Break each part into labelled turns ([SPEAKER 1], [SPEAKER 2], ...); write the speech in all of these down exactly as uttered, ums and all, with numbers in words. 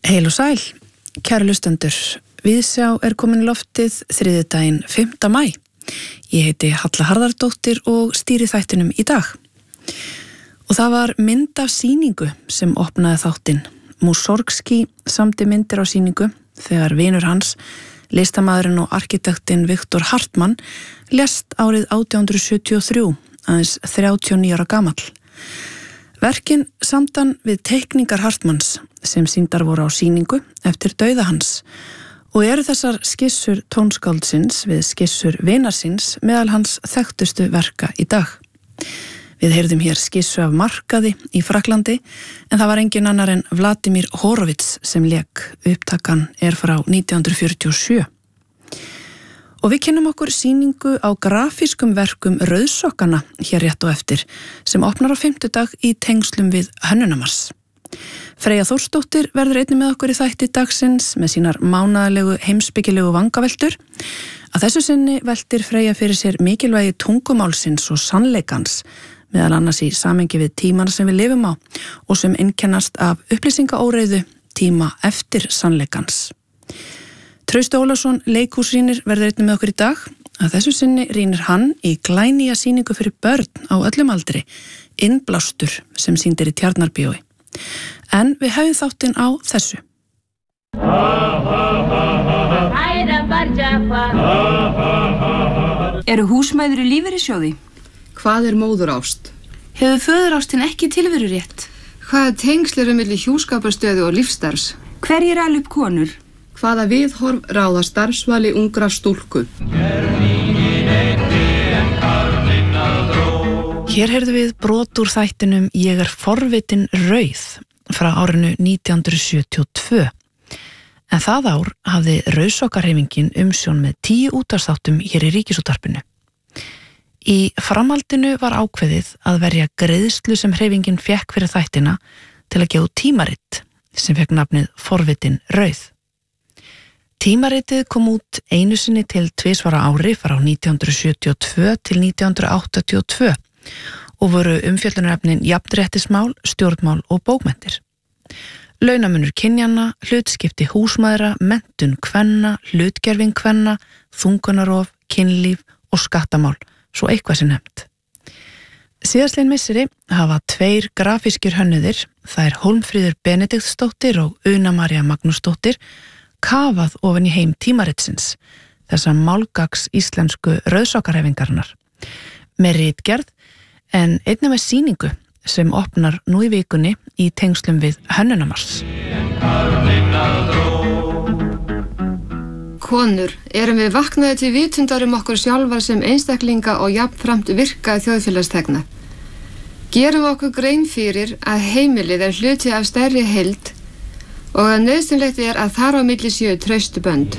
[SPEAKER 1] Heil og sæl, kæru hlustendur. Viðsjá er komin í loftið þriðjudaginn fimmta maí. Ég heiti Halla Harðardóttir og stýri þættinum í dag. Og það var mynd af sýningu sem opnaði þáttinn. Mussorgsky samdi myndir á sýningu þegar vinur hans, listamaðurinn og arkitektinn Viktor Hartmann, lést árið átján hundruð sjötíu og þrjú, aðeins þrjátíu og níu ára gamall. Verkin samdan við teikningar Hartmanns sem sýndar voru á sýningu eftir dauða hans og eru þessar skissur tónskáldsins við skissur vinarsins meðal hans þekktustu verka í dag. Við heyrðum hér skissu af markaði í Frakklandi en það var engin annar en Vladimir Horowitz sem lék. Upptakan er frá nítján hundruð fjörutíu og sjö. Og við kynnum okkur sýningu á grafískum verkum Rauðsokkana hér rétt og eftir sem opnar á fimmtudag í tengslum við Hönnunarmars. Freyja Þórsdóttir verður einnig með okkur í þætti dagsins með sínar mánaðarlegu heimspekilegu vangaveltur. Að þessu sinni veltir Freyja fyrir sér mikilvægi tungumálsins og sannleikans, meðal annars í samengi við tímana sem við lifum á og sem einkennast af upplýsingaóreiðu tíma eftir sannleikans. Trausti Ólafsson leikhúsrýnir verður einnig með okkur í dag. Að þessu sinni rýnir hann í glænýja sýningu fyrir börn á öllum aldri, Innblástur, sem sýndir í Tjarnarbíói. En við hefum þáttinn á þessu.
[SPEAKER 2] Eru húsmæður í lífeyrissjóði?
[SPEAKER 3] Hvað er móðurást?
[SPEAKER 2] Hefur föðurástin ekki tilverurétt?
[SPEAKER 3] Hvaða tengsl eru milli hjúskaparstöðu og lífsstarfs?
[SPEAKER 2] Hverjir ala upp konur?
[SPEAKER 3] Hvaða viðhorf ráða starfsvali ungra stúlku?
[SPEAKER 1] Hér heyrðum við brot úr þættinum Ég er forvitin rauð frá árinu nítján hundruð sjötíu og tvö. En það ár hafði Rauðsokkahreyfingin umsjón með tíu útvarpsþáttum hér í Ríkisútvarpinu. Í framhaldinu var ákveðið að verja greiðslu sem hreyfingin fékk fyrir þættina til að gefa tímarit sem fékk nafnið Forvitin rauð. Tímaritið kom út einu sinni til tvisvara ári frá nítján hundruð sjötíu og tvö til nítján hundruð áttatíu og tvö og voru umfjöllunarefnin jafnréttismál, stjórnmál og bókmenntir. Launamunur kynjanna, hlutskipti húsmæðra, menntun kvenna, hlutgerfing kvenna, þungunarof, kynlíf og skattamál, svo eitthvað sem nefnt. Síðastliðin misseri hafa tveir grafískir hönnuðir, það er Hólmfríður Benediktsdóttir og Una María Magnúsdóttir, kafað ofan í heim tímaritsins, þessa málgags íslensku Rauðsokkahreyfingarinnar, með ritgerð en einnig með sýningu sem opnar nú í vikunni í tengslum við Hönnunarmars.
[SPEAKER 3] Konur, erum við vaknaði til vitundar um okkur sjálfar sem einstaklinga og jafnframt virka þjóðfélagsþegna. Gerum við okkur grein fyrir að heimilið er hluti af stærri heild og að nauðsynlegt er að þar á milli séu traustu bönd.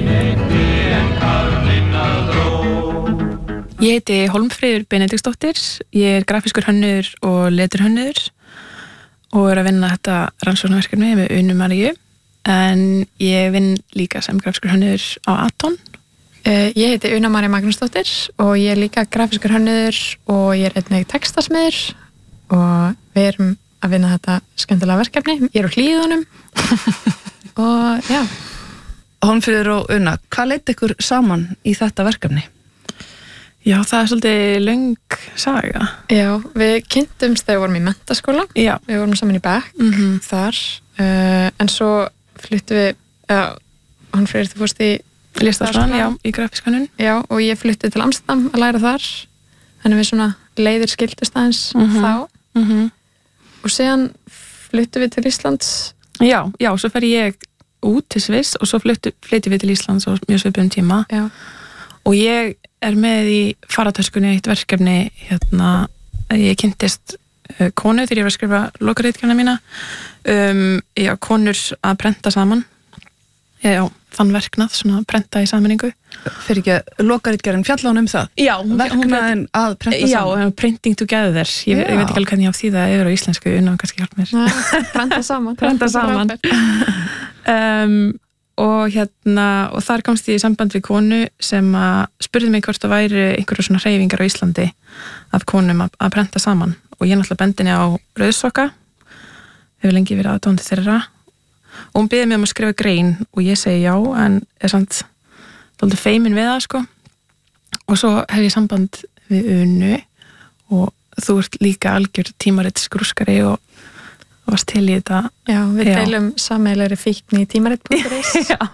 [SPEAKER 4] Ég heiti Hólmfríður Benediktsdóttir, ég er grafískur hönnuður og leturhönnuður og er að vinna þetta rannsóknarverkefni með Unu Maríu, en ég vinn líka sem grafískur hönnuður á Aton.
[SPEAKER 5] Ég heiti Una María Magnúsdóttir og ég er líka grafískur hönnuður og ég er einnig textasmiður og við erum að vinna þetta skemmtilega verkefni. Ég er á Hlíðunum og já.
[SPEAKER 1] Hólmfríður og Una, hvað leiddi ykkur saman í þetta verkefni?
[SPEAKER 4] Já, það er svolítið löng saga.
[SPEAKER 5] Já, við kynntumst þegar við vorum í menntaskóla.
[SPEAKER 4] Já.
[SPEAKER 5] Við vorum saman í bekk
[SPEAKER 4] mm-hmm.
[SPEAKER 5] þar, uh, en svo fluttum við, já, Hólmfríður, þú fórst í
[SPEAKER 4] Listaskólann, já, í grafíska hönnun.
[SPEAKER 5] Já, og ég flutti til Amsterdam að læra þar, þannig við svona leiðir skildust aðeins
[SPEAKER 4] mm-hmm.
[SPEAKER 5] þá.
[SPEAKER 4] Mhm.
[SPEAKER 5] Og síðan fluttum við til Íslands.
[SPEAKER 4] Já, já, svo fer ég út til Sviss og svo fluttum við til Íslands á mjög svipuðum tíma.
[SPEAKER 5] Já.
[SPEAKER 4] Og ég er með í faratöskunni eitt verkefni, hérna, ég kynntist uh, konu þegar ég var að skrifa lokaritgerðina mína, um, já, konur að prenta saman. Já, já, þann verknað, svona að prenta í sammenningu.
[SPEAKER 1] Fyrir ekki að lokaritgerðin fjalla hún um það?
[SPEAKER 4] Já,
[SPEAKER 1] verknaðin að prenta
[SPEAKER 4] já,
[SPEAKER 1] saman?
[SPEAKER 4] Já, printing together. Ég, ég veit ekki alveg hvernig ég á því það yfir á íslensku, Una kannski hjálp mér.
[SPEAKER 5] Prenta saman.
[SPEAKER 4] Prenta saman. um, og hérna, og þar komst ég í samband við konu sem að spurði mig hvort það væri einhverju svona hreyfingar á Íslandi af konum að, að prenta saman og ég náttúrulega bendinni á Rauðsokka, hefur lengi verið aðdáandi þeirra og hún biður mig um að skrifa grein og ég segi já, en er samt dálítið feimin við það sko. Og svo hef ég samband við Unu og þú ert líka algjör tímarit skrúskari og varst til í þetta.
[SPEAKER 5] Já, við
[SPEAKER 4] Já.
[SPEAKER 5] deilum sameiginlegri fíkn í tímarit punktur is.
[SPEAKER 4] Já.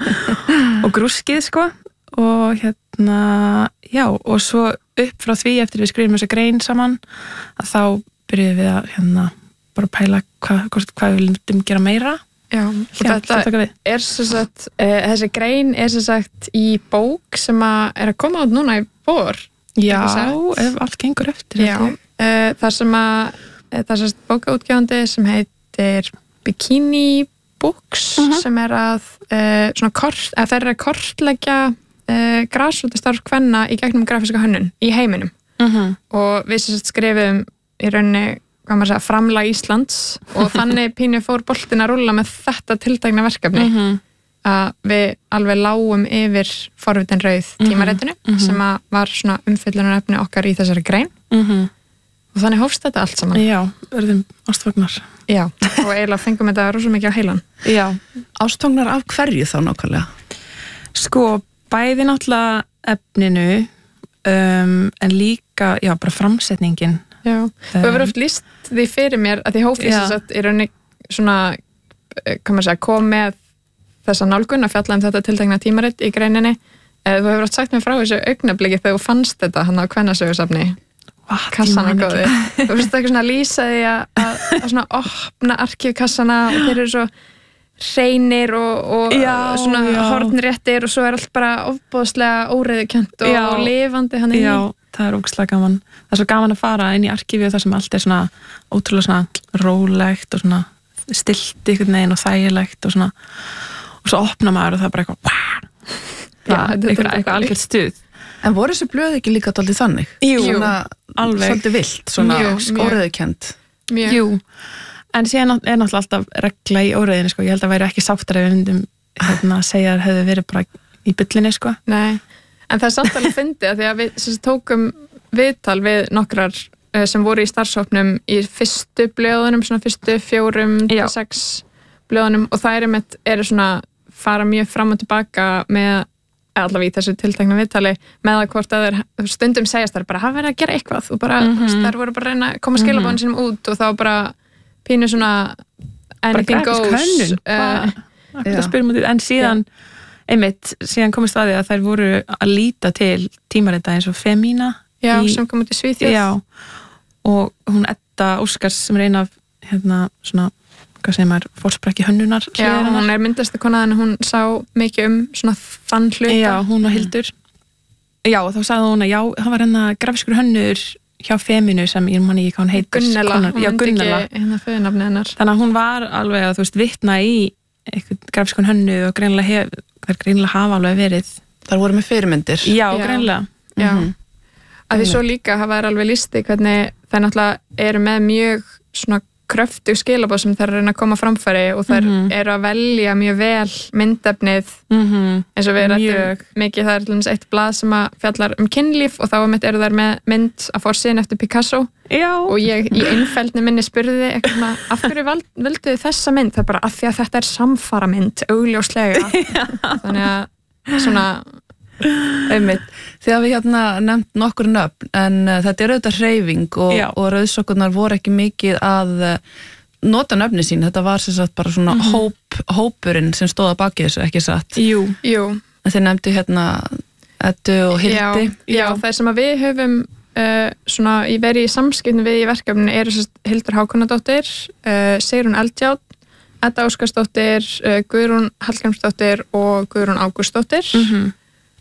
[SPEAKER 4] Og grúskið sko og hérna, já, og svo upp frá því eftir við skrifum þessa grein saman að þá byrjuðum við að hérna bara pæla hvað hva, hva við viljum gera meira.
[SPEAKER 5] Já, og
[SPEAKER 4] Já,
[SPEAKER 5] þetta
[SPEAKER 4] taka við.
[SPEAKER 5] er sem sagt, uh, þessi grein er sem sagt í bók sem að er að koma át núna í vor.
[SPEAKER 4] Já,
[SPEAKER 5] Ekki satt?
[SPEAKER 4] ef allt gengur eftir.
[SPEAKER 5] Já,
[SPEAKER 4] held ég.
[SPEAKER 5] uh, það sem að það er sem sagt bókaútgefandi sem heitir Bikini Books
[SPEAKER 4] Mhm.
[SPEAKER 5] sem er að uh, svona kort, að þeir eru að kortleggja uh, grasrótastarf kvenna í gegnum grafíska hönnun í heiminum.
[SPEAKER 4] Mhm.
[SPEAKER 5] Og við sem sagt skrifum í rauninni, hvað maður segja, framlag Íslands og þannig pínu fór boltin að rúlla með þetta tiltækna verkefni
[SPEAKER 4] Mhm.
[SPEAKER 5] að við alveg lágum yfir forvitin rauð tímaritinu
[SPEAKER 4] Mhm.
[SPEAKER 5] sem að var svona umfyllunarefni okkar í þessari grein
[SPEAKER 4] Mhm.
[SPEAKER 5] og þannig hófst þetta allt saman.
[SPEAKER 4] Já, verðum ástfagnar.
[SPEAKER 5] Já, og eiginlega fengum þetta rosa mikið á heilan.
[SPEAKER 4] Já.
[SPEAKER 1] Ástfangnar af hverju þá nákvæmlega?
[SPEAKER 4] Sko, bæði náttúrulega efninu um, en líka, já, bara framsetningin.
[SPEAKER 5] Já, þú hefur oft líst því fyrir mér að því hófið
[SPEAKER 4] Já.
[SPEAKER 5] þess að í rauninni svona, eh, hvað maður segja, kom með þessa nálgun að fjalla um þetta tiltekna tímarit í greininni. Eh, Þú hefur oft sagt mér frá þessu augnabliki þegar þú fannst þetta hann á kvennasögursafni. Kassan er góði. Þú veist eitthvað svona að lýsa því að, að, að svona opna arkífkassana og þeir eru svo hreinir og, og
[SPEAKER 4] Já,
[SPEAKER 5] svona
[SPEAKER 4] já.
[SPEAKER 5] hornréttir og svo er allt bara ofbóðslega óreiðukent og,
[SPEAKER 4] Já.
[SPEAKER 5] og lifandi hann inni.
[SPEAKER 4] Já, það er ógeðslega gaman. Það er svo gaman að fara inn í arkífi og það sem allt er svona ótrúlega svona rólegt og svona stillt einhvern veginn og þægilegt og svona og svo opna maður og það er bara eitthvað wow,
[SPEAKER 5] Já,
[SPEAKER 4] bara
[SPEAKER 5] þetta er
[SPEAKER 4] eitthvað,
[SPEAKER 5] bara
[SPEAKER 4] eitthvað algjört stuð.
[SPEAKER 1] En voru þessi blöð ekki líka dálítið þannig?
[SPEAKER 4] Jú,
[SPEAKER 1] Svona,
[SPEAKER 4] alveg.
[SPEAKER 1] svolítið vilt, svona
[SPEAKER 5] Mjög, mjög.
[SPEAKER 1] óreiðukent.
[SPEAKER 5] Mjög.
[SPEAKER 4] Jú, en síðan er náttúrulega alltaf regla í óreiðinu sko. Ég held að væri ekki sáttar ef við myndum hérna, segja að það hefði verið bara í byllinni sko.
[SPEAKER 5] Nei, en það er samt alveg fyndið að því að við sem sagt, tókum viðtal við nokkrar uh, sem voru í starfshópnum í fyrstu blöðunum, svona fyrstu fjórum
[SPEAKER 4] Já.
[SPEAKER 5] til sex blöðunum og það er einmitt, eru svona fara mjög fram og tilbaka með allavega í þessu tiltekna viðtali með að hvort að þeir stundum segjast þær bara hafa verið að gera eitthvað og bara,
[SPEAKER 4] Mhm.
[SPEAKER 5] mm -hmm. þær voru bara að reyna að koma skilabóðin sínum út og þá bara pínu svona anything
[SPEAKER 4] grafísk
[SPEAKER 5] goes
[SPEAKER 4] hönnun,
[SPEAKER 5] uh,
[SPEAKER 4] hvað- hvað spyrum út í- en síðan einmitt, síðan komist að því að þær voru að líta til tímarita eins og Femína
[SPEAKER 5] já,
[SPEAKER 4] í,
[SPEAKER 5] sem kom út í Svíþjóð.
[SPEAKER 4] já, og hún Edda Óskars sem er ein af hérna svona, hvað segir maður, fórsprekki hönnunar
[SPEAKER 5] Já, hún er myndast að kona en hún sá mikið um svona þann hluta.
[SPEAKER 4] já, hún og Hildur já, og þá sagði hún að já, það var hérna grafiskur hönnur hjá Femínu sem ég manni ekki hvað hún heitir
[SPEAKER 5] Gunnela,
[SPEAKER 4] konan,
[SPEAKER 5] hún
[SPEAKER 4] já,
[SPEAKER 5] myndi
[SPEAKER 4] Gunnela
[SPEAKER 5] ekki hérna föðunafni hennar.
[SPEAKER 4] þannig að hún var alveg að þú veist vitna í eitthvað grafískun hönnu og greinilega hef, það er greinilega hafa alveg verið
[SPEAKER 1] Þar voru með fyrirmyndir.
[SPEAKER 4] já,
[SPEAKER 5] Já.
[SPEAKER 4] greinilega
[SPEAKER 5] Já,
[SPEAKER 1] Mhm.
[SPEAKER 5] að því svo líka hafa þær alveg listi hvernig þær náttúrulega eru með mjög svona kröftug skilabóð sem þær eru að reyna að koma á framfæri og þær
[SPEAKER 4] Mhm.
[SPEAKER 5] eru að velja mjög vel myndefnið
[SPEAKER 4] mm -hmm.
[SPEAKER 5] eins og við rættum
[SPEAKER 4] Mjög.
[SPEAKER 5] mikið, það er til dæmis eitt blað sem að fjallar um kynlíf og þá einmitt eru þær með mynd að fórsíðan eftir Picasso
[SPEAKER 4] já,
[SPEAKER 5] og ég í einfeldni minni spurði eitthvað svona, af hverju vald, vildu þessa mynd? Það er bara af því að þetta er samfara mynd augljóslega þannig að svona
[SPEAKER 1] Einmitt. Þegar við hérna nefnt nokkur nöfn en uh, þetta er auðvitað hreyfing og,
[SPEAKER 4] Já.
[SPEAKER 1] og rauðsokkurnar voru ekki mikið að uh, nota nöfni sín. Þetta var sem sagt bara svona hóp, hópurinn sem stóð að baki þessu, ekki satt.
[SPEAKER 4] jú,
[SPEAKER 5] Jú,
[SPEAKER 1] En þeir nefndu hérna Eddu og Hildi.
[SPEAKER 5] Já, já, það sem að við höfum uh, svona í verið í samskipni við í verkefninu eru sérst Hildur Hákonadóttir, uh, Sigrún Eldjárn, Edda Óskarsdóttir, uh, Guðrún Hallgrímsdóttir og Guðrún Ágústsdóttir
[SPEAKER 4] mhm,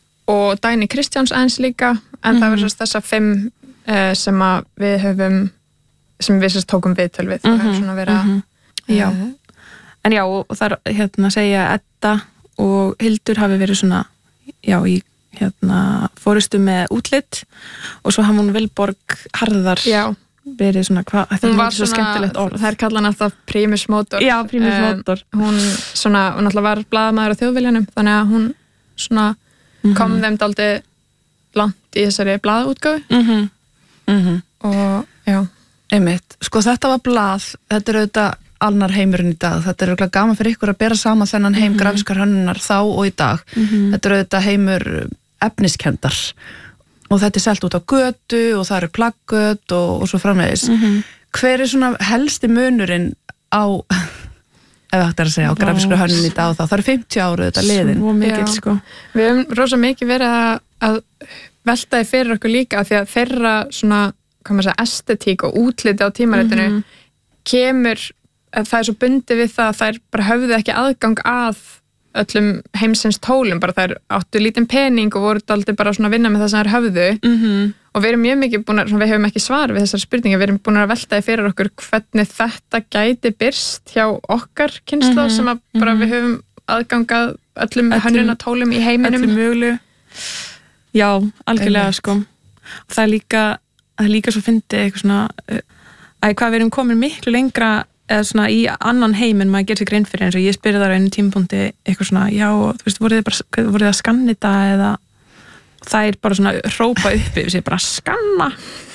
[SPEAKER 5] og Dagný Kristjáns eins líka, en það var sérst þessa fimm uh, sem að við höfum, sem við sérst tókum viðtöl við. Það hefur svona verið að
[SPEAKER 4] mhm. Já.
[SPEAKER 5] uh,
[SPEAKER 4] en já, og þar hérna segja Edda og Hildur hafi verið svona já, í hérna fórustu með útlit og svo hafa hún Vilborg Harðar
[SPEAKER 5] Já,
[SPEAKER 4] verið svona, hvað, þetta
[SPEAKER 5] hún
[SPEAKER 4] er
[SPEAKER 5] var
[SPEAKER 4] svo
[SPEAKER 5] svona,
[SPEAKER 4] skemmtilegt orð
[SPEAKER 5] þær kalla hann alltaf primus motor.
[SPEAKER 4] já, prímus
[SPEAKER 5] Um,
[SPEAKER 4] motor
[SPEAKER 5] hún svona, hún alltaf var blaðamaður á Þjóðviljanum þannig að hún svona kom þeim dálítið langt í þessari blaðaútgáfu
[SPEAKER 4] mhm,
[SPEAKER 1] Mhm.
[SPEAKER 5] og já,
[SPEAKER 1] Einmitt. Sko þetta var blað, þetta er auðvitað annar heimurinn í dag. Þetta er örugglega gaman fyrir ykkur að bera saman þennan heim mm -hmm. grafískar hönnunar þá og í dag. Mm -hmm. Þetta er auðvitað heimur efniskendar og þetta er selt út á götu og það eru plaggöt og, og svo framvegis. Mm -hmm. Hver er svona helsti munurinn á, ef þetta er að segja, á grafískar hönnun í dag og þá? Það eru fimmtíu ára þetta liðin.
[SPEAKER 4] Svo mikil, sko.
[SPEAKER 5] Við höfum rosa mikið verið að, að veltaði fyrir okkur líka því að þeirra svona, hvað maður segja, estetík og útliti á tímaritinu mm -hmm. kemur, það er svo bundið við það að þær bara höfðu ekki aðgang að öllum heimsins tólum, bara þær áttu lítinn pening og voru aldrei bara svona að vinna með það sem þær höfðu mm -hmm. og við erum mjög mikið búin að, við höfum ekki svar við þessar spurningar, við erum búin að veltaði fyrir okkur hvernig þetta gæti birst hjá okkar kynslóð mm -hmm. sem að bara við höfum aðgang að öllum hönnunatólum í heiminum.
[SPEAKER 4] Öllum mögulegu. Já, algjörlega Einmitt. Sko. Og það er líka, það er líka svo fyndið eitthvað svona, að hvað við erum komin miklu lengra eða svona í annan heim en maður gerir sig grein fyrir, eins og ég spyrir þar á einu tímapunkti eitthvað svona, já, þú veist, voruð þið bara voruð þið að skanna þetta eða það er bara svona hrópa uppi við sér bara skanna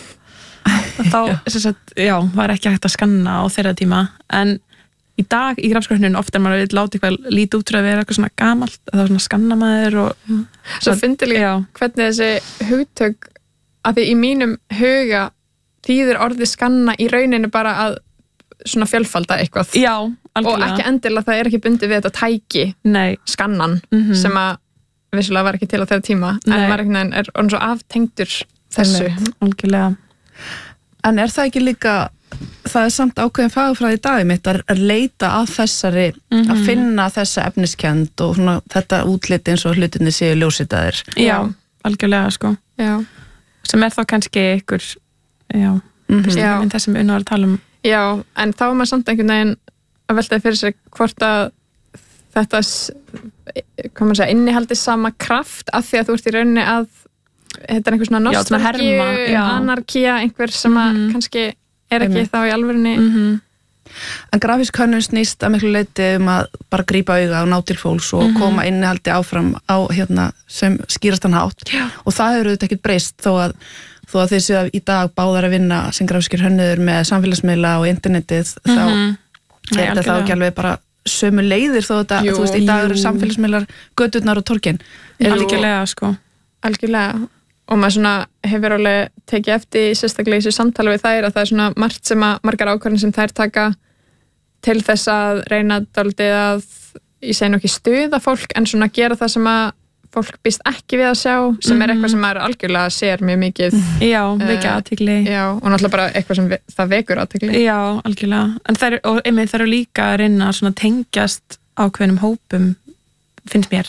[SPEAKER 4] þá, þess að, já, var ekki hægt að skanna á þeirra tíma, en í dag í grafískarhönnun ofta er maður að láta eitthvað lítið út að vera eitthvað svona gamalt það er svona skannamaður og
[SPEAKER 5] já. Svo fyndi líka hvernig þessi hugtök að því í mínum huga þýðir orðið skanna í rauninu bara að svona fjölfalda eitthvað
[SPEAKER 4] já,
[SPEAKER 5] og ekki endilega það er ekki bundið við þetta tæki
[SPEAKER 4] Nei.
[SPEAKER 5] skannan mm -hmm. sem að vissulega var ekki til á þeirra tíma Nei. en var ekki er orðin svo aftengdur þessu
[SPEAKER 4] algjörlega.
[SPEAKER 1] En er það ekki líka það er samt ákveðin fagfræði í dag mitt að leita að þessari mm -hmm. að finna þessa efniskend og svona, þetta útliti eins og hlutinni séu ljósitaðir
[SPEAKER 4] já, algjörlega sko
[SPEAKER 5] já.
[SPEAKER 4] sem er þá kannski ykkur já, mm -hmm. það sem Una var að tala um
[SPEAKER 5] já, en þá er maður samt einhvern veginn að veltaði fyrir sig hvort að þetta hvað maður segja, innihaldi sama kraft af því að þú ert í rauninni að þetta er einhver svona nostalgíu anarkía, einhver sem að mm -hmm. kannski er ekki Einmitt. Þá í alvörinni
[SPEAKER 1] mm -hmm. En grafísk hönnun snýst að miklu leyti um að bara grípa auga og ná til fólks og mm -hmm. koma innihaldi áfram á hérna sem skýrastan hátt Já. Og það eru þetta ekkert breyst þó að þó að þið séu í dag báðar að vinna sem grafískir hönnuður með samfélagsmiðla og internetið mm -hmm. þá Nei, er þetta þá ekki alveg bara sömu leiðir þó þetta, jú, þú veist, í dag eru samfélagsmiðlar göturnar og torgin
[SPEAKER 4] algjörlega sko
[SPEAKER 5] algjörlega og maður svona hefur alveg tekið eftir sérstaklega í þessu samtali við þær að það er svona margt sem að margar ákvarðanir sem þær taka til þess að reyna dálítið að ég segi nú ekki stuða fólk en svona gera það sem að fólk býst ekki við að sjá sem er eitthvað sem maður algjörlega sér mjög mikið
[SPEAKER 4] já, vekja athygli
[SPEAKER 5] já, og náttúrulega bara eitthvað sem ve það vekur athygli
[SPEAKER 4] já, algjörlega, en þær, og einmitt þær eru líka að reyna svona tengjast ákveðnum hópum finnst mér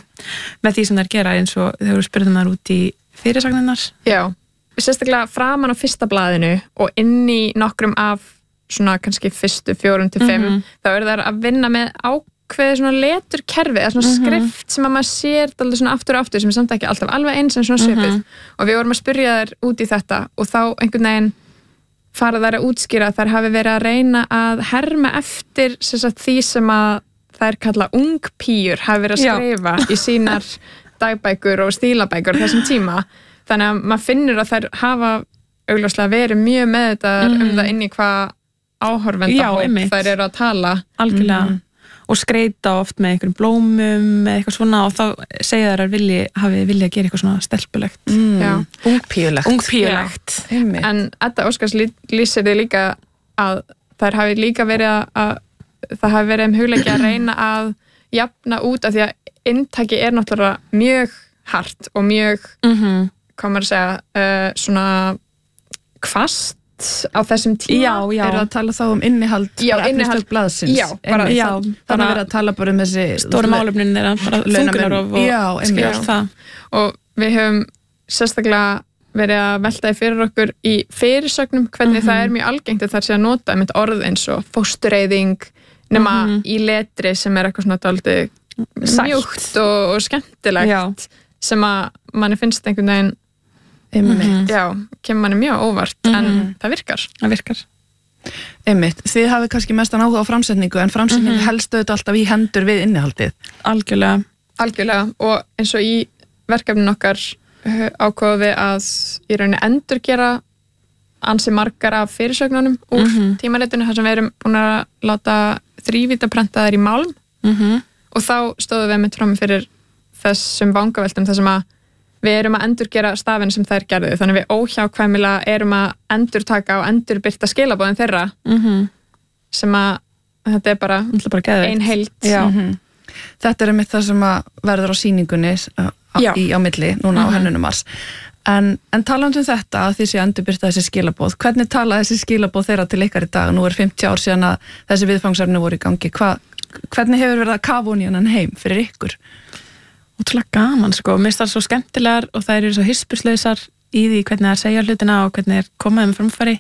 [SPEAKER 4] með því sem þær gera eins og þau eru spurðum þær út í fyrirsagninnar
[SPEAKER 5] já, sérstaklega framan á fyrsta blaðinu og inn í nokkrum af svona kannski fyrstu fjórum til fimm mm -hmm. þá eru þær að vinna með ákveði svona leturkerfi eða svona mm -hmm. skrift sem að maður sér alveg svona aftur og aftur sem er samt ekki alltaf alveg eins en svona svipið mm -hmm. og við vorum að spyrja þær út í þetta og þá einhvern veginn fara þær að útskýra að þær hafi verið að reyna að herma eftir sagt, því sem að þær kalla ungpíur hafi verið að skrifa Já. Í sínar dagbækur og stílabækur þessum tíma þannig að maður finnur að þær hafa augljóslega verið mjög með þetta mm. um það inn í hvað áhorfendahóp þær eru að tala
[SPEAKER 4] algjörlega mm. og skreita oft með einhverjum blómum eða eitthvað svona og þá segja þær að vilji hafi vilja að gera eitthvað svona stelpulegt
[SPEAKER 1] mm. ungpíulegt
[SPEAKER 4] ungpíulegt
[SPEAKER 5] en þetta Óskars lýsir þið líka að þær hafi líka verið að það hafi verið um hugleiki að reyna að jafna út af því að inntaki er náttúrulega mjög hart og mjög mm -hmm. hvað maður að segja uh, svona hvasst á þessum tíma
[SPEAKER 1] já, já. Er það að tala þá um innihald
[SPEAKER 5] já, innihald
[SPEAKER 1] blaðsins
[SPEAKER 5] já, bara,
[SPEAKER 1] já, það, það er verið að tala bara um þessi
[SPEAKER 4] stóru málefnin er að þungunarof og
[SPEAKER 1] já,
[SPEAKER 4] skrifa það
[SPEAKER 5] og við höfum sérstaklega verið að velta í fyrir okkur í fyrirsögnum hvernig mm -hmm. það er mjög algengt að það sé að nota einmitt orð eins og fóstureyðing nema mm -hmm. í letri sem er eitthvað svona dálítið mjúkt og, og skemmtilegt já. Sem að manni finnst einhvern veginn
[SPEAKER 1] Einmitt.
[SPEAKER 5] Já, kemur manni mjög óvart mm -hmm. en það virkar.
[SPEAKER 4] Það virkar.
[SPEAKER 1] Einmitt. Þið hafið kannski mestan áhuga á framsetningu en framsetning mm -hmm. helst auðvitað alltaf í hendur við innihaldið.
[SPEAKER 4] Algjörlega.
[SPEAKER 5] Algjörlega og eins og í verkefnin okkar ákváðum við að í rauninni endurgera ansi margar af fyrirsögnunum úr mm -hmm. tímaritinu þar sem við erum búin að láta þrívíta prenta þær í málm mm -hmm. og þá stóðum við með fram fyrir þessum vangaveltum þar sem að við erum að endurgera stafinn sem þær gerðu þannig við óhjákvæmilega erum að endurtaka og endurbirta skilaboðin þeirra mm -hmm. sem að þetta er bara, bara ein heild
[SPEAKER 1] mm -hmm. Þetta er einmitt það sem að verður á sýningunni á, í, á milli núna mm -hmm. á Hönnunarmars en, en talandi um þetta að því sé endurbirta þessi skilaboð hvernig tala þessi skilaboð þeirra til ykkar í dag nú er fimmtíu ár síðan að þessi viðfangsefni voru í gangi Hva, hvernig hefur verið að kafa hún í hann heim fyrir ykkur?
[SPEAKER 4] Útrúlega gaman sko, mér finnst það svo skemmtilegar og það eru svo hispurslausar í því hvernig það segja hlutina og hvernig það er komaði með framfæri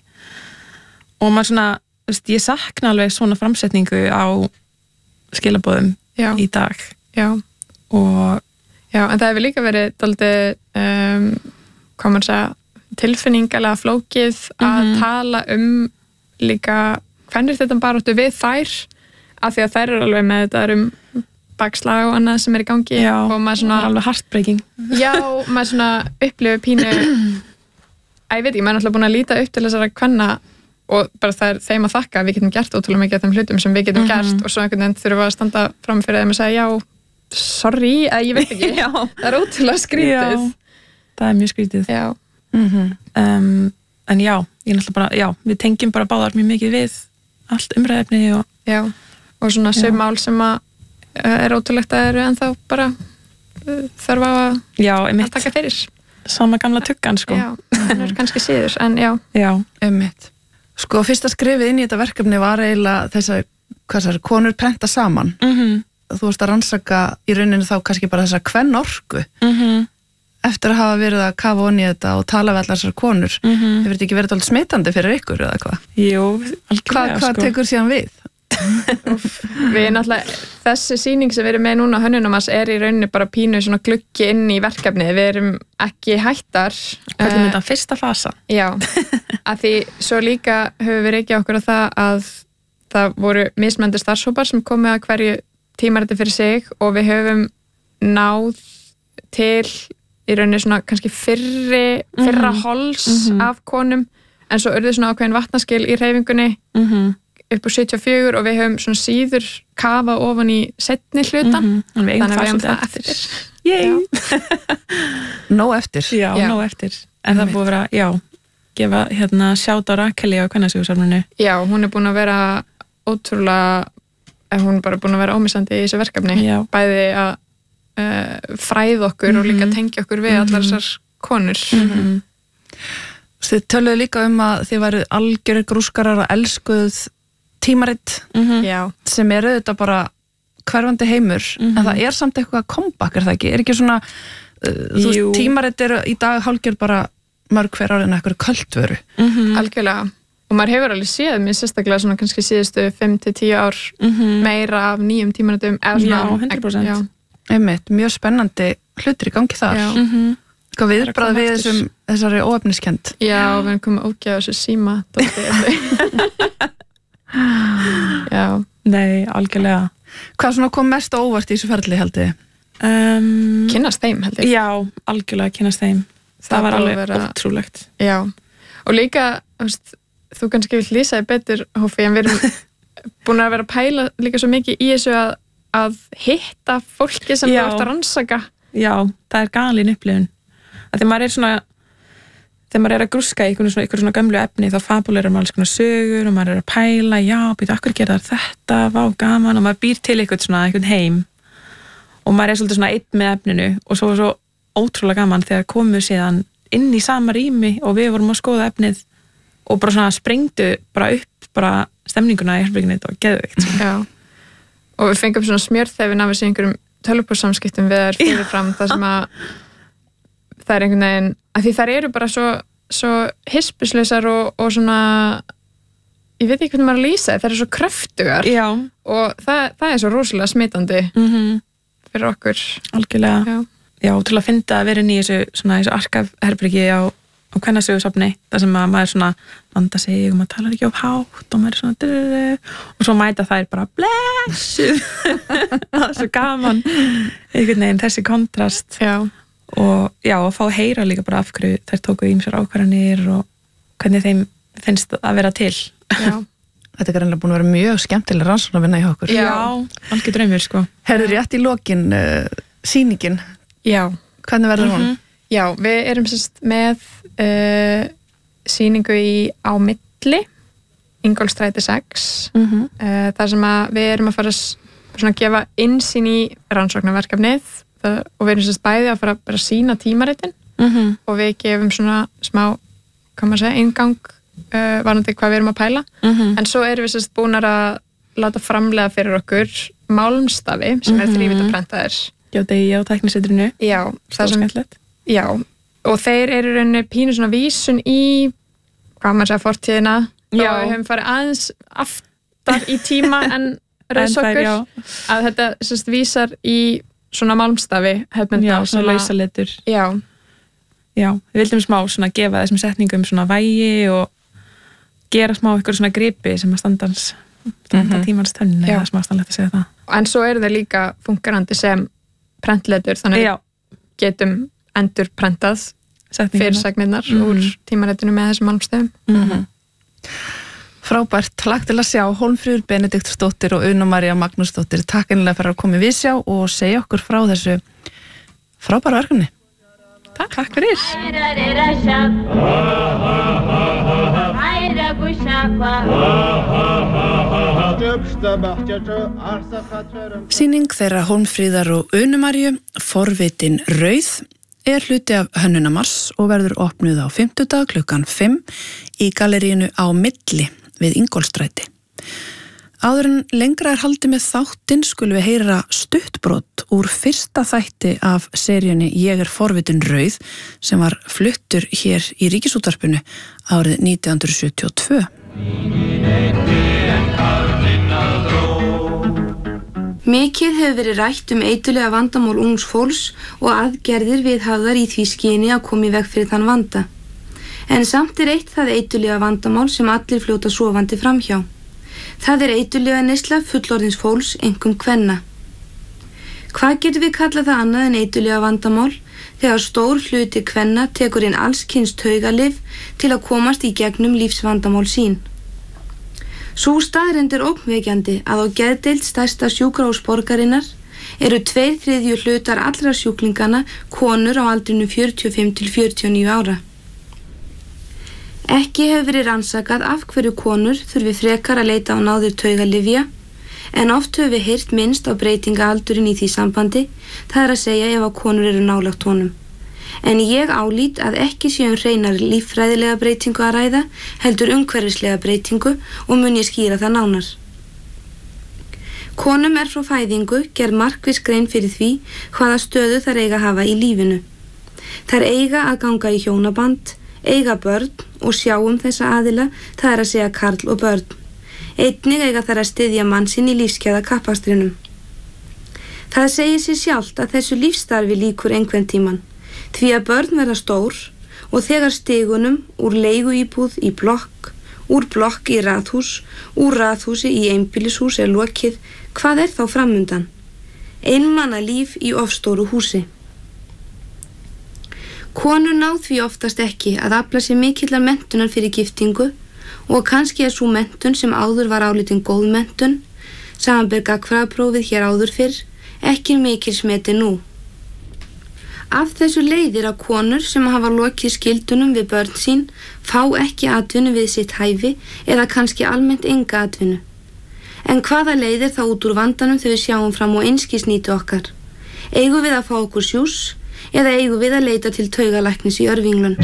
[SPEAKER 4] og maður svona, veist, ég sakna alveg svona framsetningu á skilaboðum já. Í dag
[SPEAKER 5] já.
[SPEAKER 4] og
[SPEAKER 5] já, en það hefur líka verið dálítið um, hvað maður segja tilfinningalega flókið að mm -hmm. tala um líka hvernig þetta bara áttu við þær af því að þær eru alveg með þetta um bakslag og annað sem er í gangi
[SPEAKER 4] já,
[SPEAKER 5] og maður svona
[SPEAKER 4] alveg heartbreaking
[SPEAKER 5] já, maður svona upplifir pínu að ég veit ekki, maður er alltaf búin að líta upp til þessara kvenna og bara það er þeim að þakka að við getum gert ótrúlega mikið af þeim hlutum sem við getum mm -hmm. gert og svo einhvern veginn þurfum við að standa fram fyrir þeim og segja já, sorry, að ég veit ekki það er ótrúlega skrítið
[SPEAKER 4] já, það er mjög skrítið
[SPEAKER 5] já.
[SPEAKER 4] Mm -hmm. um, en já, ég er alltaf bara já, við tengjum bara báðar mjög mikið við allt umræðefni og
[SPEAKER 5] já, og svona söm mál sem að er ótrúlegt að eru en þá bara uh, þarf að,
[SPEAKER 4] já,
[SPEAKER 5] að taka fyrir
[SPEAKER 4] sama gamla tuggan sko
[SPEAKER 5] já, það er kannski síður en já,
[SPEAKER 4] já.
[SPEAKER 1] Einmitt. Sko fyrsta skrifið inn í þetta verkefni var eiginlega þessar, hvað þessar konur prenta saman
[SPEAKER 4] mm -hmm.
[SPEAKER 1] þú varst að rannsaka í rauninu þá kannski bara þessar kvennorku
[SPEAKER 4] mm -hmm.
[SPEAKER 1] eftir að hafa verið að kafa onni þetta og tala við allar þessar konur
[SPEAKER 4] mm -hmm.
[SPEAKER 1] hefur þetta ekki verið alveg smitandi fyrir ykkur eða hvað?
[SPEAKER 4] Jú, algjörlega
[SPEAKER 1] Hvað hva
[SPEAKER 4] sko.
[SPEAKER 1] tekur síðan við?
[SPEAKER 5] Við náttúrulega, þessi sýning sem við erum með núna á Hönnunarmars er í rauninni bara pínu svona gluggi inn í verkefni við erum ekki hættar
[SPEAKER 4] hvernig mynda fyrsta fasa
[SPEAKER 5] já, að því svo líka höfum við reykjað okkur á það að það voru mismunandi starfshópar sem komið að hverju tímariti fyrir sig og við höfum náð til í rauninni svona kannski fyrri fyrra mm -hmm. hols mm -hmm. af konum en svo urðu svona ákveðin vatnaskil í hreyfingunni
[SPEAKER 4] mm -hmm.
[SPEAKER 5] upp á sjötíu og fjögur og við höfum svona síður kafa ofan í seinni hlutan
[SPEAKER 4] mm -hmm.
[SPEAKER 5] þannig að við höfum það eftir, eftir.
[SPEAKER 1] Nó eftir
[SPEAKER 4] já, já. Nó eftir en það búið að vera, já gefa hérna sjátt á Rakeli á kvennasögusafninu
[SPEAKER 5] já, hún er búin að vera ótrúlega, hún er bara búin að vera ómissandi í þessu verkefni
[SPEAKER 4] já.
[SPEAKER 5] Bæði að uh, fræða okkur mm -hmm. og líka tengja okkur við allar þessar konur
[SPEAKER 4] mm -hmm.
[SPEAKER 1] Þið töluðu líka um að þið væru algjörir grúskarar og elskuð tímaritt
[SPEAKER 4] mm -hmm.
[SPEAKER 1] sem eru þetta bara hverfandi heimur mm -hmm. en það er samt eitthvað comeback er það ekki, er ekki svona uh, þú veist, tímaritt eru í dag hálgjör bara mörg hver árið en eitthvað kvöldvöru
[SPEAKER 5] mm -hmm. algjörlega og maður hefur alveg séð mér sérstaklega svona kannski síðustu fimm til tíu ár
[SPEAKER 4] mm -hmm.
[SPEAKER 5] meira af nýjum tímaritum
[SPEAKER 4] já, hundrað prósent
[SPEAKER 5] já.
[SPEAKER 1] Einmitt, mjög spennandi hlutir í gangi þar
[SPEAKER 4] mm -hmm.
[SPEAKER 1] Hvað viðbragð við þessum, þessari óefniskend
[SPEAKER 5] já, við erum komið ógeða þessu síma já,
[SPEAKER 4] nei, algjörlega
[SPEAKER 1] Hvað svona kom mest óvart í þessu ferli held ég?
[SPEAKER 4] Um,
[SPEAKER 5] kynnast þeim held ég
[SPEAKER 4] já, algjörlega kynnast þeim það, það var alveg vera... ótrúlegt
[SPEAKER 5] já, og líka veist, þú kannski vil lýsa þig betur Hófi, en við erum búin að vera að pæla líka svo mikið í þessu að, að hitta fólki sem þú ert að rannsaka
[SPEAKER 4] já, það er galin upplifun að þegar maður er svona þegar maður er að grúska í einhvern svona, svona gömlu efni þá fabulerar maður alls konar sögur og maður er að pæla, já, býta, akkur gera þetta vá, gaman, og maður býr til einhvern svona einhvern heim og maður er svolítið svona einn með efninu og svo var svo ótrúlega gaman þegar komum við síðan inn í sama rými og við vorum að skoða efnið og bara svona sprengdu bara upp bara stemninguna í herberginu og geðveikt
[SPEAKER 5] já, og við fengum svona smjörþefin af þessu einhverjum tölvupóssamskiptum við þær fyrirfram þar sem að það er einhvern veginn, að því þær eru bara svo, svo hispurslausar og, og svona ég veit ekki hvernig maður að lýsa, þær eru svo kröftugar
[SPEAKER 4] já.
[SPEAKER 5] Og það, það er svo rosalega smitandi
[SPEAKER 4] mm -hmm.
[SPEAKER 5] fyrir okkur
[SPEAKER 4] algjörlega,
[SPEAKER 5] já,
[SPEAKER 4] já til að finna að vera inn í þessu, svona, þessu arkafherbergi á, á kvennasögusafni, það sem að maður svona vanda sig og maður talar ekki of hátt og maður er svona drrrr, og svo mæta þær bara blessuð það er svo gaman einhvern veginn þessi kontrast
[SPEAKER 5] já
[SPEAKER 4] og já, og fá að heyra líka bara af hverju þær tóku ýmsar ákvarðanir og, hvernig þeim finnst að vera til.
[SPEAKER 5] Já.
[SPEAKER 1] Þetta er greinlega búin að vera mjög skemmtileg rannsókn að vinna hjá okkur.
[SPEAKER 4] Já, algjör draumur, sko.
[SPEAKER 1] Herðu rétt í lokin, uh, sýningin,
[SPEAKER 5] Já.
[SPEAKER 1] hvernig verður hún?
[SPEAKER 5] Mm-hmm. Já, við erum sérst með uh, sýningu í á milli, Ingólfsstræti sex,
[SPEAKER 4] Mm-hmm.
[SPEAKER 5] uh, þar sem að við erum að fara að svona gefa innsýn í rannsóknarverkefnið það, og við erum sérst bæði að fara að bara sýna tímaritin
[SPEAKER 4] Mm-hmm.
[SPEAKER 5] og við gefum svona smá, hvað maður segja, eingang uh, varandi hvað við erum að pæla.
[SPEAKER 4] Mm-hmm.
[SPEAKER 5] En svo erum við sérst búin að láta framlega fyrir okkur málmstafi sem er þrívíta prentaðir.
[SPEAKER 4] Já, degi á tæknisetrinu.
[SPEAKER 5] Já, það sem,
[SPEAKER 4] skemmtilegt.
[SPEAKER 5] já, og þeir eru í rauninni pínu svona vísun í, hvað maður segja, fortíðina.
[SPEAKER 4] Já.
[SPEAKER 5] Og við höfum farið aðeins aftar í tíma en rauðsokkur.
[SPEAKER 4] já.
[SPEAKER 5] Að þetta sérst vísar í svona málmstafi hefðbundna.
[SPEAKER 4] Já, svona lausaletur.
[SPEAKER 5] Já.
[SPEAKER 4] Já, við vildum smá svona gefa þessum setningum svona vægi og gera smá ykkur svona gripi sem að standans standa
[SPEAKER 1] Mhm.
[SPEAKER 4] tímans tönnu,
[SPEAKER 5] Já.
[SPEAKER 4] eða smá standlegt að segja það.
[SPEAKER 5] En svo eru þeir líka fungerandi sem prentletur, þannig
[SPEAKER 4] Já,
[SPEAKER 5] við getum endur prentað
[SPEAKER 4] setningarnar.
[SPEAKER 5] fyrirsagnirnar
[SPEAKER 4] Mhm.
[SPEAKER 5] úr tímaritinu með þessum málmstöfum.
[SPEAKER 4] Mhm.
[SPEAKER 1] Frábært, hlagt til að sjá Hólmfríður Benediktsdóttir og Una María Magnúsdóttir. Takk einlega fyrir að koma í Vísjá og segja okkur frá þessu frábæra verkefni.
[SPEAKER 4] Takk, Takk fyrir.
[SPEAKER 1] Sýning þeirra Hólmfríðar og Una Maríu, Forvitin rauð, er hluti af Hönnunamars og verður opnuð á fimmtudag klukkan fimm í galleríinu á Milli við Ingólfsstræti. Áður en lengra er haldið með þáttinn skulum við heyra stuttbrot úr fyrsta þætti af seríunni Ég er forvitin rauð sem var fluttur hér í Ríkisútvarpinu árið nítján hundruð sjötíu og tvö.
[SPEAKER 2] Mikið hefur verið rætt um eitulega vandamál ungs fólks og aðgerðir viðhafðar í því skyni að koma í veg fyrir þann vanda. En samt er eitt það eitulega vandamál sem allir fljóta sofandi framhjá. Það er eitulega neysla fullorðins fólks, einkum kvenna. Hvað getum við kallað það annað en eitulega vandamál þegar stór hluti kvenna tekur inn alls kyns taugalyf til að komast í gegnum lífsvandamál sín? Sú staðreynd er ógnvekjandi að á geðdeild stærsta sjúkrahúss borgarinnar eru tveir þriðju hlutar allra sjúklingana konur á aldrinu fjörutíu og fimm til fjörutíu og níu ára. Ekki hefur verið rannsakað af hverju konur þurfi frekar að leita á náðir taugalyfja, en oft höfum við heyrt minnst á breytingaaldurinn í því sambandi, það er að segja ef að konur eru nálægt honum. En ég álít að ekki sé um hreinar líffræðilega breytingu að ræða, heldur umhverfislega breytingu og mun ég skýra það nánar. Konum er frá fæðingu gerð markviss grein fyrir því hvaða stöðu þær eiga að hafa í lífinu. Þær eiga að ganga í hjónaband, eiga börn og sjá um þessa aðila, það er að segja karl og börn. Einnig eiga þær að styðja mann sinn í lífskeiða kappakstrinum. Það segir sér sjálft að þessu lífsstarfi lýkur einhvern tíman, því að börn verða stór og þegar stigunum úr leiguíbúð í blokk, úr blokk í raðhús, úr raðhúsi í einbýlishús er lokið, hvað er þá framundan? Einmanna líf í ofstóru húsi. Konur náð því oftast ekki að afla sér mikillar menntunar fyrir giftingu og kannski er sú menntun sem áður var álitin góð menntun, samanber gagnfræðaprófið hér áður fyrr, ekki mikil smeti nú. Af þessu leiðir að konur sem hafa lokið skildunum við börn sín fá ekki atvinnu við sitt hæfi eða kannski almennt enga atvinnu. En hvaða leiðir þá út úr vandanum þegar við sjáum fram á einskisnýti okkar? Eigum við að fá okkur sjús eða eigum við að leita til taugalæknis í Örvinglun?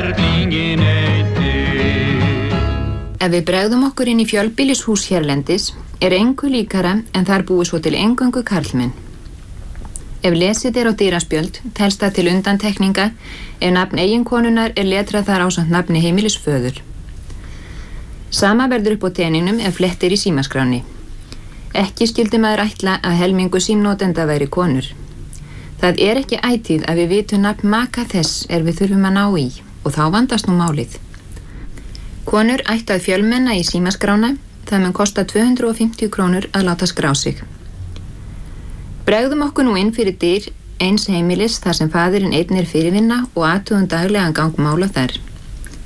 [SPEAKER 6] Ef við bregðum okkur inn í fjölbýlishús hérlendis er engu líkara en þar búi svo til eingöngu karlmenn. Ef lesið er á dýraspjöld telst það til undantekninga ef nafn eiginkonunnar er letrað þar ásamt nafni heimilisföður. Sama verður upp á teningnum ef flett er í símaskráni. Ekki skyldi maður ætla að helmingu símnotenda væri konur. Það er ekki ætíð að við vitum nafn maka þess er við þurfum að ná í og þá vandast nú málið. Konur ættu að fjölmenna í símaskrána, það mun kosta tvö hundruð og fimmtíu krónur að láta skrá sig. Bregðum okkur nú inn fyrir dyr eins heimilis þar sem faðirinn einn er fyrirvinna og athugum daglegan gang mála þar.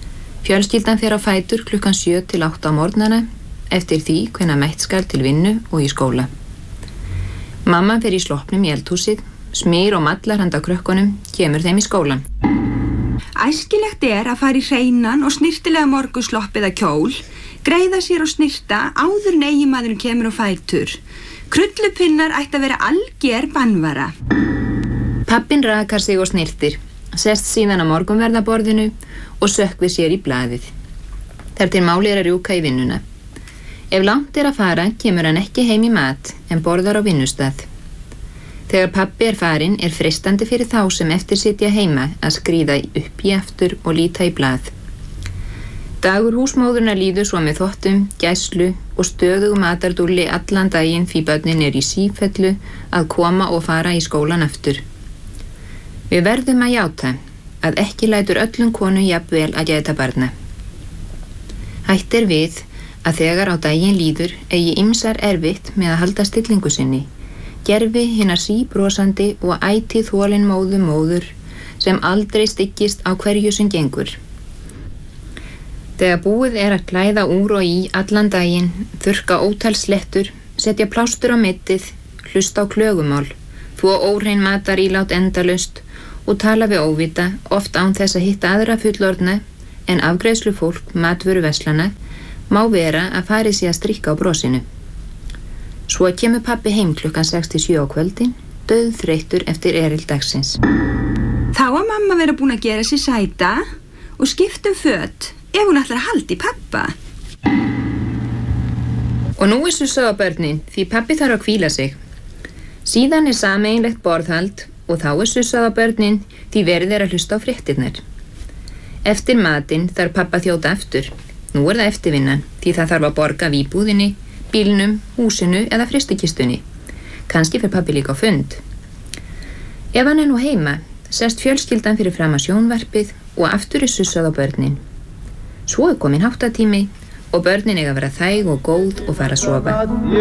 [SPEAKER 6] Fjölskyldan fer á fætur klukkan sjö til átta á morgnana eftir því hvenær mætt skal til vinnu og í skóla. Mamma fer í sloppnum í eldhúsið, smyr og mallar handa krökkunum, kemur þeim í skólan.
[SPEAKER 7] Æskilegt er að fara í hreinan og snirtilega morgunslopp eða kjól, greiða sér og snirta áður en eiginmaðurinn kemur á fætur. Krullupinnar ætti að vera alger bannvara.
[SPEAKER 6] Pabbinn rakar sig og snirtir, sest síðan á morgunverðaborðinu og sökkvir sér í blaðið. Þar til máli er að rjúka í vinnuna. Ef langt er að fara, kemur hann ekki heim í mat en borðar á vinnustað. Þegar pabbi er farinn er freistandi fyrir þá sem eftir sitja heima að skríða upp í aftur og líta í blað. Dagur húsmóðurna líður svo með þvottum, gæslu og stöðugu matardúlli allan daginn því börnin er í sífellu að koma og fara í skólan aftur. Við verðum að játa að ekki lætur öllum konum jafnvel að gæta barna. Hætt er við að þegar á daginn líður eigi ýmsar erfitt með að halda stillingu sinni, gerfi hinar síbrosandi og ætíð þolinmóðu móður sem aldrei styggist á hverju sem gengur. Þegar búið er að klæða úr og í allan daginn, þurrka ótal slettur, setja plástur á mittið, hlusta á klögumál, þvo óhrein matarílát endalaust og tala við óvita, oft án þess að hitta aðra fullorðna en afgreiðslu fólk matvöru verslana má vera að farið sé að strikka á brosinu. Svo kemur pabbi heim klukkan sex til sjö á kvöldin, dauðþreyttur eftir erill dagsins.
[SPEAKER 7] Þá að mamma vera búin að gera sér sæta og skipta um föt ef hún ætlar að halda í pappa.
[SPEAKER 6] Og nú er sussað á börnin því pabbi þarf að hvíla sig. Síðan er sameiginlegt borðhald og þá er sussað á börnin því verið er að hlusta á fréttirnar. Eftir matinn þarf pappa að þjóta aftur. Nú er það eftirvinnan því það þarf að borga af íbúðinni, bílnum, húsinu eða frystikistunni. Kannski fer pabbi líka á fund. Ef hann er nú heima, sest fjölskyldan fyrir fram að sjónvarpið og aftur er sussað á börnin. Svo er komin háttatími og börnin eiga að vera þæg og góð og fara að sofa.